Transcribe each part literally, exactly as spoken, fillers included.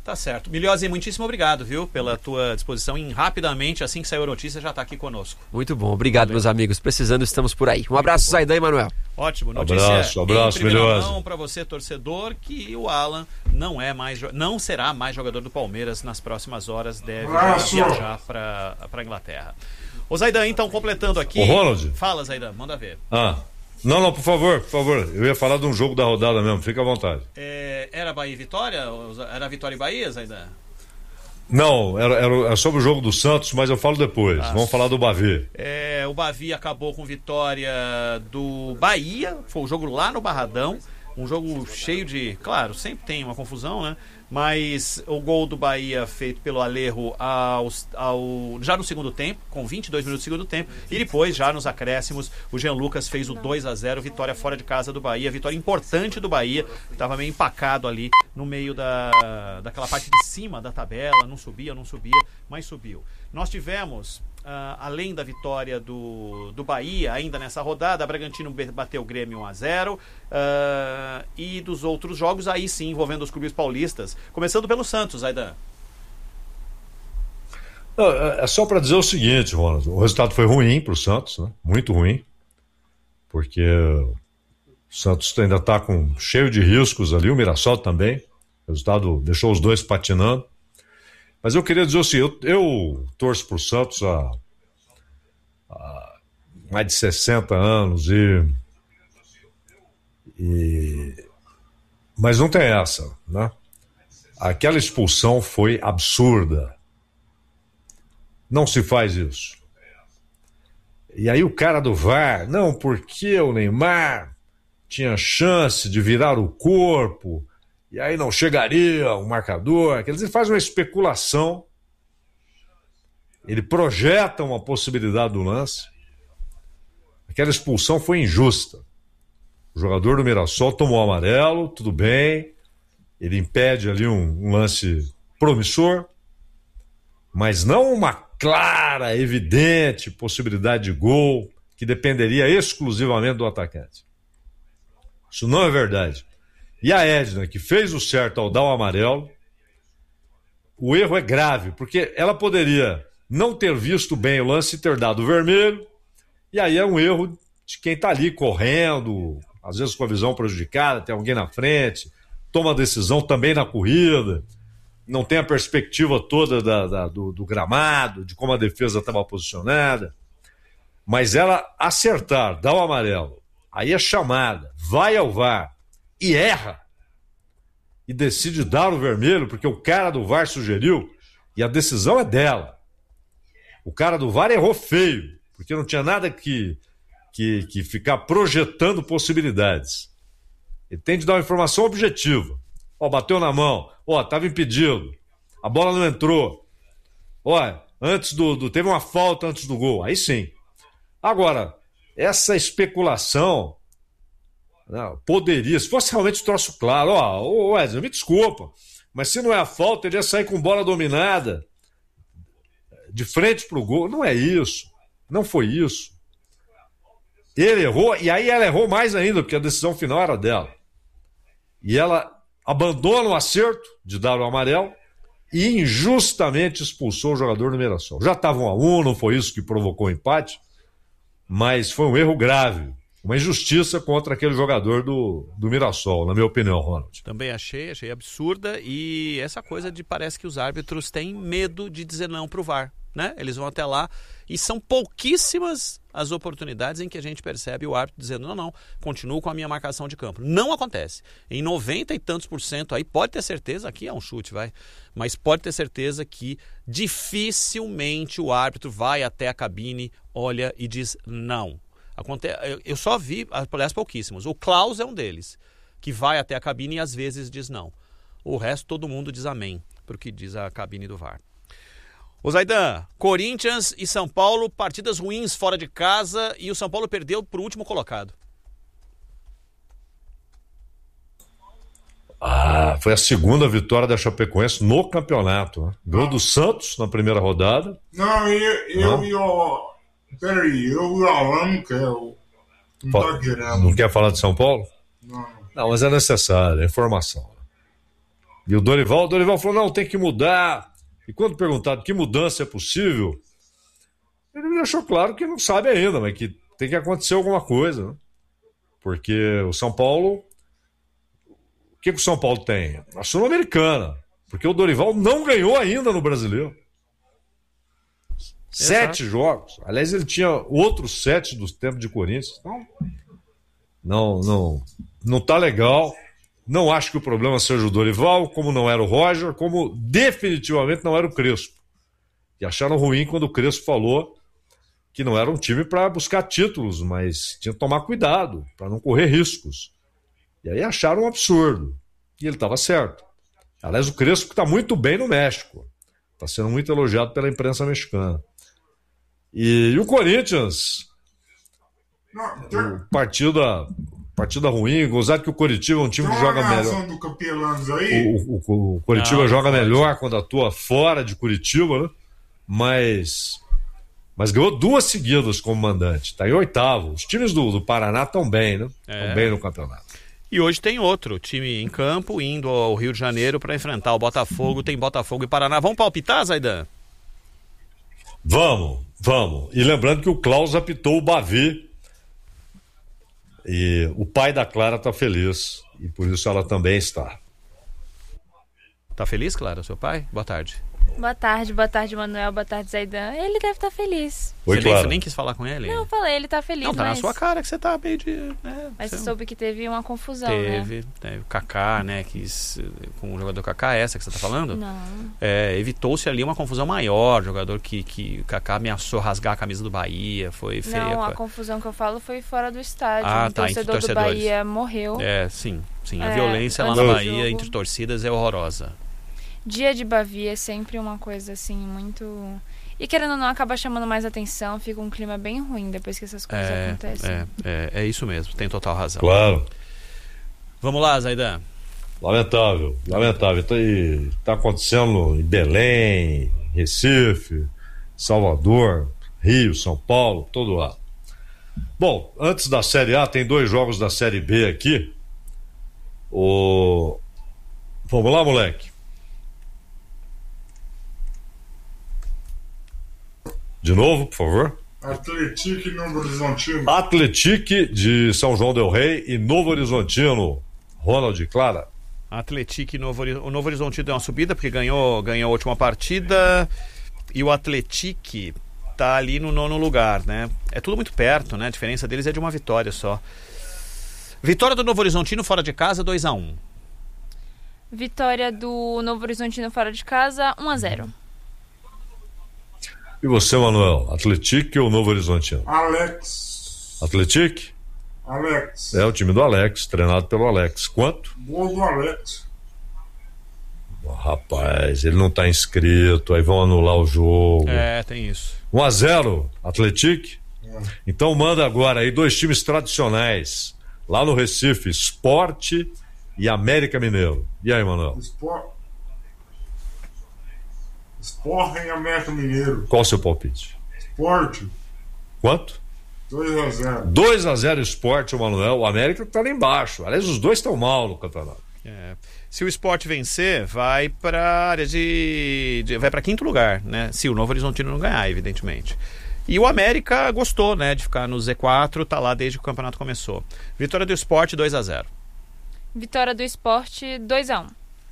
Tá certo. Milhose, muitíssimo obrigado, viu, pela tua disposição em rapidamente, assim que saiu a notícia, já está aqui conosco. Muito bom, obrigado, Valeu. Meus amigos. Precisando, estamos por aí. Um abraço, Zaidan e Manuel. Ótimo, notícia abraço, abraço, Milhose. Para você, torcedor, que o Alan não é mais, não será mais jogador do Palmeiras nas próximas horas, deve abraço. viajar para a Inglaterra. O Zaidan, então, completando aqui. O Ronald. Fala, Zaidan, manda ver. Ah. Não, não, por favor, por favor. Eu ia falar de um jogo da rodada mesmo, fica à vontade. É, era Bahia e Vitória? Era Vitória e Bahia, Zaidan? Não, era, era, era sobre o jogo do Santos, mas eu falo depois. Ah, Vamos falar do Bavi. É, o Bavi acabou com vitória do Bahia, foi um jogo lá no Barradão, um jogo cheio de... Claro, sempre tem uma confusão, né? Mas o gol do Bahia feito pelo Alejo ao, ao, já no segundo tempo, com vinte e dois minutos do segundo tempo, e depois, já nos acréscimos, o Jean Lucas fez o dois a zero, vitória fora de casa do Bahia, vitória importante do Bahia, estava meio empacado ali no meio da, daquela parte de cima da tabela, não subia, não subia, mas subiu. Nós tivemos... Uh, além da vitória do, do Bahia, ainda nessa rodada, a Bragantino bateu o Grêmio um a zero, uh, e dos outros jogos, aí sim, envolvendo os clubes paulistas, começando pelo Santos, Zaidan. Não, é só para dizer o seguinte, Ronald, o resultado foi ruim para o Santos, né? Muito ruim, porque o Santos ainda está com cheio de riscos ali, o Mirassol também, o resultado deixou os dois patinando. Mas eu queria dizer assim, eu, eu torço pro Santos há, há mais de sessenta anos e, e mas não tem essa, né? Aquela expulsão foi absurda. Não se faz isso. E aí o cara do V A R, não, porque o Neymar tinha chance de virar o corpo... E aí não chegaria um marcador. Quer dizer, ele faz uma especulação. Ele projeta uma possibilidade do lance. Aquela expulsão foi injusta. O jogador do Mirassol tomou amarelo, tudo bem. Ele impede ali um, um lance promissor. Mas não uma clara, evidente possibilidade de gol que dependeria exclusivamente do atacante. Isso não é verdade. E a Edna, que fez o certo ao dar o amarelo, o erro é grave, porque ela poderia não ter visto bem o lance e ter dado o vermelho, e aí é um erro de quem está ali correndo, às vezes com a visão prejudicada, tem alguém na frente, toma a decisão também na corrida, não tem a perspectiva toda da, da, do, do gramado, de como a defesa estava posicionada, mas ela acertar, dar o amarelo, aí é chamada, vai ao V A R, e erra, e decide dar o vermelho, porque o cara do V A R sugeriu, e a decisão é dela. O cara do V A R errou feio, porque não tinha nada que, que, que ficar projetando possibilidades. Ele tem de dar uma informação objetiva. Ó, bateu na mão, ó, estava impedido, a bola não entrou, ó, antes do, do... teve uma falta antes do gol, aí sim. Agora, essa especulação... Não, poderia, se fosse realmente troço claro, ó, ô Wesley, me desculpa, mas se não é a falta, ele ia sair com bola dominada, de frente pro gol, não é isso, não foi isso. Ele errou, e aí ela errou mais ainda, porque a decisão final era dela. E ela abandona o acerto de dar o amarelo e injustamente expulsou o jogador do Mirassol. Já estava um a um, não foi isso que provocou o empate, mas foi um erro grave. Uma injustiça contra aquele jogador do, do Mirassol, na minha opinião, Ronald. Também achei, achei absurda, e essa coisa de parece que os árbitros têm medo de dizer não pro V A R, né? Eles vão até lá e são pouquíssimas as oportunidades em que a gente percebe o árbitro dizendo não, não, continuo com a minha marcação de campo. Não acontece. Em noventa e tantos por cento aí, pode ter certeza, aqui é um chute, vai, mas pode ter certeza que dificilmente o árbitro vai até a cabine, olha e diz não. Eu só vi, aliás, pouquíssimos. O Klaus é um deles, que vai até a cabine e às vezes diz não. O resto, todo mundo diz amém, para o que diz a cabine do V A R. Ô Zaidan, Corinthians e São Paulo, partidas ruins fora de casa, e o São Paulo perdeu para o último colocado. Ah, foi a segunda vitória da Chapecoense no campeonato. Né? Gol do Santos na primeira rodada. Não, eu, eu e o... Peraí, eu e o Alan não quero. Não Fa- tá querendo. Não quer falar de São Paulo? Não. Não, mas é necessário, é informação. E o Dorival, o Dorival falou, não, tem que mudar. E quando perguntado que mudança é possível, ele deixou claro que não sabe ainda, mas que tem que acontecer alguma coisa, né? Porque o São Paulo... O que, que o São Paulo tem? A Sul-Americana. Porque o Dorival não ganhou ainda no Brasileiro. Sete Exato. jogos. Aliás, ele tinha outros sete dos tempos de Corinthians. Então, não, não, não tá legal. Não acho que o problema seja o Dorival, como não era o Roger, como definitivamente não era o Crespo. E acharam ruim quando o Crespo falou que não era um time para buscar títulos, mas tinha que tomar cuidado para não correr riscos. E aí acharam um absurdo. E ele estava certo. Aliás, o Crespo está muito bem no México. Está sendo muito elogiado pela imprensa mexicana. E, e o Corinthians, o partida, partida ruim, gozado que o Coritiba é um time que joga melhor. Do Capelanos aí? O, o, o Coritiba não, joga não melhor quando atua fora de Curitiba, né? Mas, mas ganhou duas seguidas como mandante. Está em oitavo. Os times do, do Paraná estão bem, né? Estão é. bem no campeonato. E hoje tem outro time em campo, indo ao Rio de Janeiro para enfrentar o Botafogo. Tem Botafogo e Paraná. Vamos palpitar, Zaidan? Vamos, vamos. E lembrando que o Klaus apitou o Bavi. E o pai da Clara tá feliz. E por isso ela também está. Tá feliz, Clara, seu pai? Boa tarde. Boa tarde, boa tarde, Manuel, boa tarde, Zaidan. Ele deve estar feliz. Oi, você, Clara. nem, você nem quis falar com ele? Não, eu falei, ele tá feliz. Não, tá mas... na sua cara que você tá meio de... É, mas você soube que teve uma confusão, teve, né? Teve, o Kaká, né, quis, com o jogador Kaká, essa que você tá falando? Não. É, evitou-se ali uma confusão maior, jogador que, que o Kaká ameaçou rasgar a camisa do Bahia, foi feia. Não, a confusão que eu falo foi fora do estádio. Ah, um tá, torcedor entre do Bahia morreu. É, sim, sim, a é, violência lá na Bahia jogo... entre torcidas é horrorosa. Dia de Bavi é sempre uma coisa assim, muito... E querendo ou não, acaba chamando mais atenção, fica um clima bem ruim depois que essas coisas é, acontecem. É, é, é isso mesmo, tem total razão. Claro. Vamos lá, Zaidan. Lamentável, lamentável. Está tá acontecendo em Belém, Recife, Salvador, Rio, São Paulo, todo lado. Bom, antes da Série A, tem dois jogos da Série B aqui. O... Vamos lá, moleque. De novo, por favor. Atlético e Novo Horizontino. Atlético de São João del Rei e Novo Horizontino. Ronald e Clara. Atlético e Novo Horizontino. O Novo Horizontino deu uma subida porque ganhou, ganhou a última partida. E o Atlético tá ali no nono lugar, né? É tudo muito perto, né? A diferença deles é de uma vitória só. Vitória do Novo Horizontino fora de casa, dois a um. Vitória do Novo Horizontino fora de casa, um a zero. E você, Manuel? Atlético ou Novo Horizontino? Alex. Atlético? Alex. É o time do Alex, treinado pelo Alex. Quanto? Gol do Alex. Oh, rapaz, ele não tá inscrito, aí vão anular o jogo. É, tem isso. um a zero, Atlético? É. Então manda agora aí dois times tradicionais. Lá no Recife, Sport e América Mineiro. E aí, Manuel? Sport. Sport em América Mineiro. Qual o seu palpite? Sport. Quanto? dois a zero. dois a zero Sport, o Manuel. O América tá lá embaixo. Aliás, os dois estão mal no campeonato. É. Se o Sport vencer, vai para área de, de vai para quinto lugar, né? Se o Novo Horizontino não ganhar, evidentemente. E o América gostou, né, de ficar no Z quatro, tá lá desde que o campeonato começou. Vitória do Sport dois a zero. Vitória do Sport dois a um.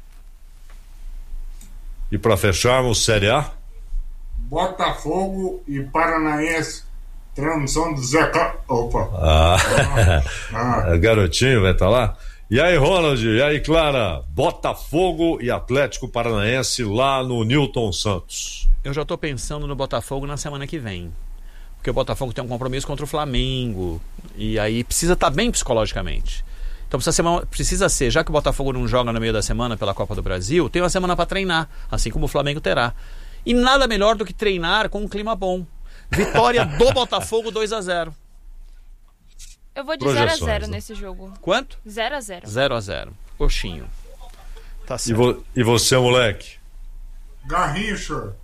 E para fecharmos, Série A? Botafogo e Paranaense. Transmissão do Zeca. Opa. Ah, Ah. garotinho vai estar lá. E aí, Ronald? E aí, Clara? Botafogo e Atlético Paranaense lá no Newton Santos. Eu já tô pensando no Botafogo na semana que vem. Porque o Botafogo tem um compromisso contra o Flamengo. E aí precisa estar bem psicologicamente. Então precisa ser, precisa ser, já que o Botafogo não joga no meio da semana pela Copa do Brasil, tem uma semana para treinar, assim como o Flamengo terá. E nada melhor do que treinar com um clima bom. Vitória do Botafogo dois a zero. Eu vou de zero a zero né? nesse jogo. Quanto? zero a zero. zero a zero. Coxinho. Tá E, certo. vo- e você, moleque? Garrincha.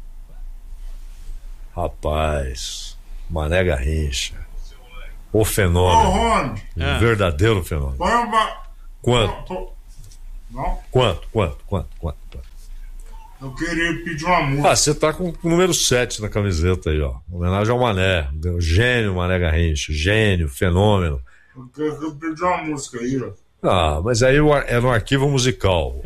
Rapaz, Mané Garrincha. O Ô, fenômeno. Rony. Um É. verdadeiro fenômeno. Põe uma... Quanto? Pô- Não? Quanto, quanto, quanto, quanto? quanto? Eu queria pedir uma música. Ah, você tá com o número sete na camiseta aí, ó. Homenagem ao Mané. Gênio, Mané Garrincha. Gênio, fenômeno. Eu quero pedir uma música aí, ó. Ah, mas aí é no arquivo musical.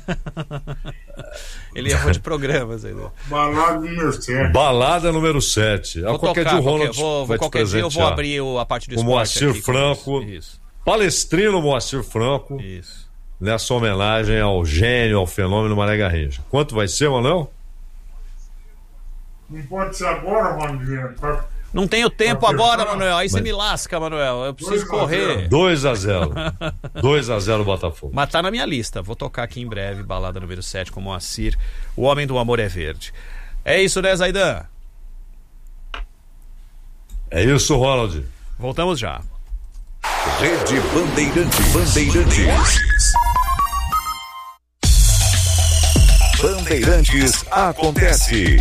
Ele errou de programas ainda. Balada número sete. Balada número sete. Vou qualquer tocar, dia o Ronald qualquer, vou, vai te qualquer dia eu vou presentear. abrir o, a parte do O esporte Moacir aqui com Franco. isso. Isso. Palestrino Moacir Franco. Isso. Nessa homenagem ao gênio, ao fenômeno Mané Garrincha. Quanto vai ser, Manuel? Não pode ser agora, Ronaldinho. Pra... Não tenho tempo Pra agora, fechar? Manuel. Aí você Mas- me lasca, Manuel. Eu preciso dois a correr. zero. dois a zero. dois a zero Botafogo. Mas tá na minha lista. Vou tocar aqui em breve, balada número sete com Moacir. O Homem do Amor é Verde. É isso, né, Zaidan? É isso, Ronald. Voltamos já. Rede Bandeirantes. Bandeirantes. Bandeirantes acontece.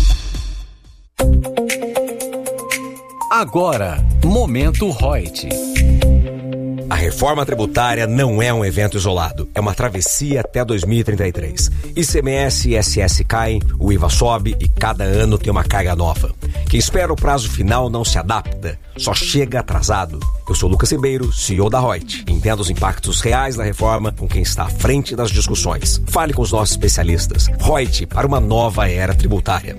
Agora, Momento Reut. A reforma tributária não é um evento isolado, é uma travessia até dois mil e trinta e três. I C M S e I S S caem, o I V A sobe e cada ano tem uma carga nova. Quem espera o prazo final não se adapta, só chega atrasado. Eu sou Lucas Ribeiro, C E O da Reut. Entenda os impactos reais da reforma com quem está à frente das discussões. Fale com os nossos especialistas. Reut, para uma nova era tributária.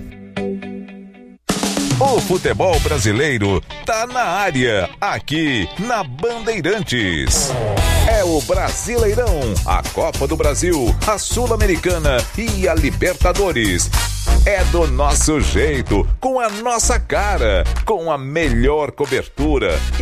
O futebol brasileiro tá na área, aqui na Bandeirantes. É o Brasileirão, a Copa do Brasil, a Sul-Americana e a Libertadores. É do nosso jeito, com a nossa cara, com a melhor cobertura